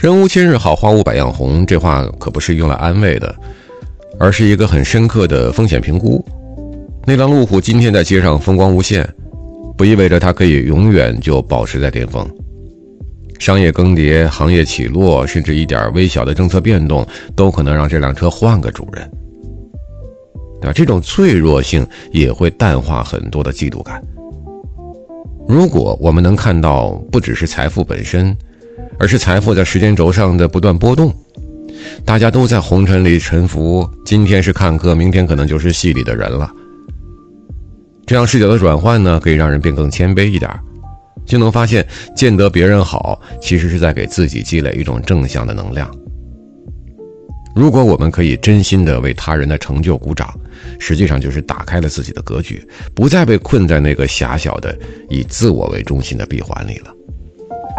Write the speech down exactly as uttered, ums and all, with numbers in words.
人无千日好，花无百样红，这话可不是用来安慰的，而是一个很深刻的风险评估。那辆路虎今天在街上风光无限，不意味着它可以永远就保持在巅峰。商业更迭、行业起落，甚至一点微小的政策变动，都可能让这辆车换个主人。对吧？这种脆弱性也会淡化很多的嫉妒感。如果我们能看到不只是财富本身，而是财富在时间轴上的不断波动，大家都在红尘里沉浮，今天是看客，明天可能就是戏里的人了。这样视角的转换呢，可以让人变更谦卑一点，就能发现见得别人好，其实是在给自己积累一种正向的能量。如果我们可以真心的为他人的成就鼓掌，实际上就是打开了自己的格局，不再被困在那个狭小的以自我为中心的闭环里了。